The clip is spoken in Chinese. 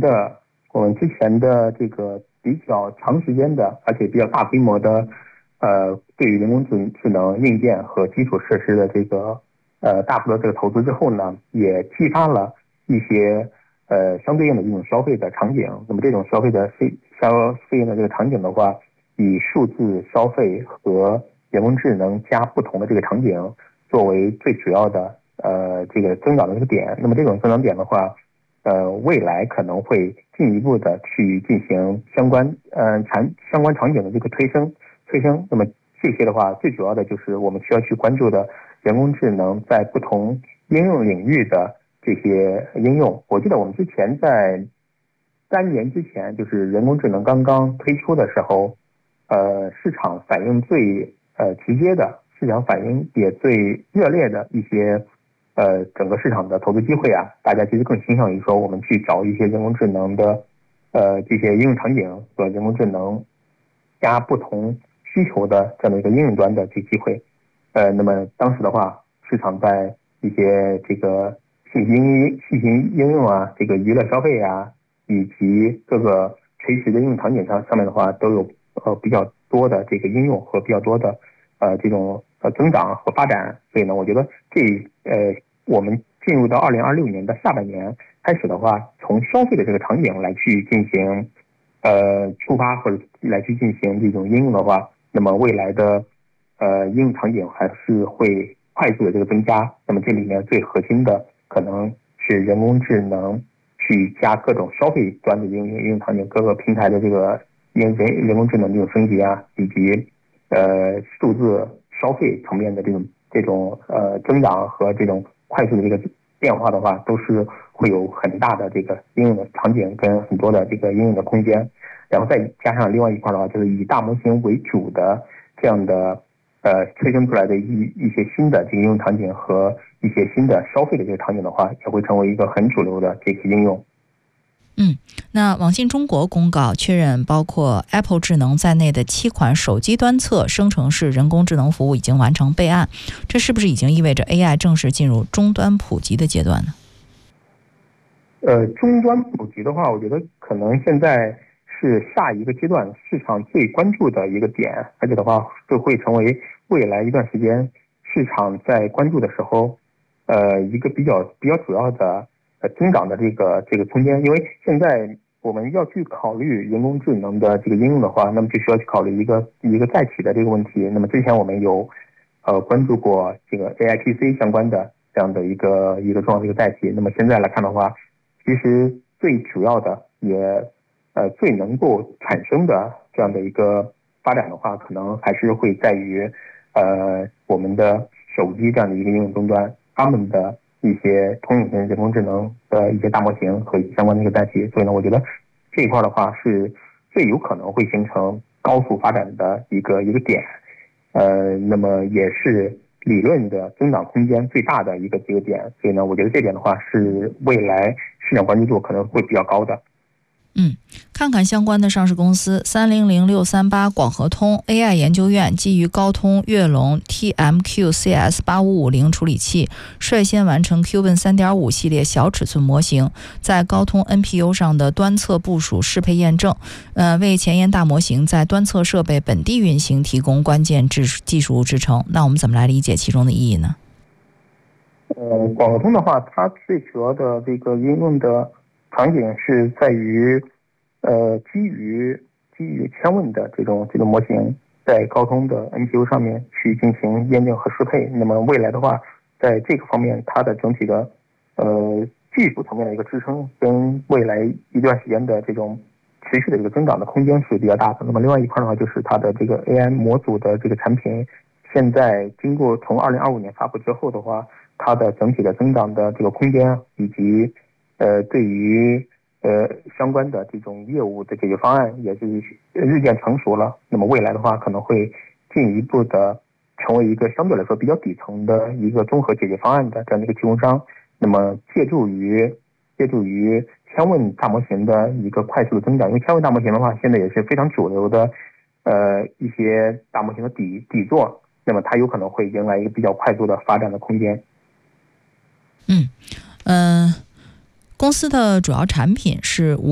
的这个比较长时间的，而且比较大规模的，对于人工智能硬件和基础设施的这个大幅的这个投资之后呢，也激发了一些相对应的这种消费的场景。那么这种消费应的这个场景的话，以数字消费和人工智能加不同的这个场景作为最主要的这个增长的这个点。那么这种增长点的话，未来可能会进一步的去进行相关场景的这个推升。那么这些的话，最主要的就是我们需要去关注的人工智能在不同应用领域的这些应用。我记得我们之前在3年之前，就是人工智能刚刚推出的时候，市场反应最直接的，市场反应也最热烈的一些整个市场的投资机会啊，大家其实更倾向于说我们去找一些人工智能的这些应用场景和人工智能加不同需求的这样的一个应用端的这个机会。那么当时的话，市场在一些这个信息应用啊，这个娱乐消费啊，以及各个垂直的应用场景上面的话，都有比较多的这个应用和比较多的这种增长和发展。所以呢，我觉得我们进入到2026年的下半年开始的话，从消费的这个场景来去进行出发或者来去进行这种应用的话，那么未来的应用场景还是会快速的这个增加。那么这里面最核心的可能是人工智能去加各种消费端的应用场景，各个平台的这个人工智能这种升级啊，以及数字消费层面的这种增长和这种快速的这个变化的话，都是会有很大的这个应用的场景跟很多的这个应用的空间。然后再加上另外一块的话，就是以大模型为主的这样的催生出来的一些新的这个应用场景和一些新的消费的这个场景的话，也会成为一个很主流的这个应用。 那网信中国公告确认，包括 Apple 智能在内的7款手机端侧生成式人工智能服务已经完成备案，这是不是已经意味着 AI 正式进入终端普及的阶段呢？ 终端普及的话，我觉得可能现在是下一个阶段市场最关注的一个点，而且的话就会成为未来一段时间市场在关注的时候，一个比较主要的增长的这个空间。因为现在我们要去考虑人工智能的这个应用的话，那么就需要去考虑一个载体的这个问题。那么之前我们有关注过这个 AIPC 相关的这样的一个重要的一个载体。那么现在来看的话，其实最主要的也最能够产生的这样的一个发展的话，可能还是会在于我们的手机这样的一个应用终端，他们的一些通用型人工智能的一些大模型和相关的一个载体。所以呢，我觉得这一块的话是最有可能会形成高速发展的一个点，那么也是理论的增长空间最大的一个点。所以呢，我觉得这点的话是未来市场关注度可能会比较高的。 看看相关的上市公司，300638广和通 AI 研究院基于高通跃龙 TMQ-CS8550 处理器，率先完成 Cuben 3.5 系列小尺寸模型，在高通 NPU 上的端侧部署适配验证，为前沿大模型在端侧设备本地运行提供关键技术支撑。那我们怎么来理解其中的意义呢？ 广和通的话，它最主要的这个应用的场景是在于基于千问的这种模型在高通的 NPU 上面去进行验证和适配。那么未来的话，在这个方面它的整体的技术层面的一个支撑跟未来一段时间的这种持续的这个增长的空间是比较大的。那么另外一块的话，就是它的这个 AI 模组的这个产品，现在经过从2025年发布之后的话，它的整体的增长的这个空间以及对于相关的这种业务的解决方案也是日渐成熟了。那么未来的话，可能会进一步的成为一个相对来说比较底层的一个综合解决方案的这样的一个提供商。那么借助于千问大模型的一个快速的增长，因为千问大模型的话，现在也是非常主流的一些大模型的底座，那么它有可能会迎来一个比较快速的发展的空间。 公司的主要产品是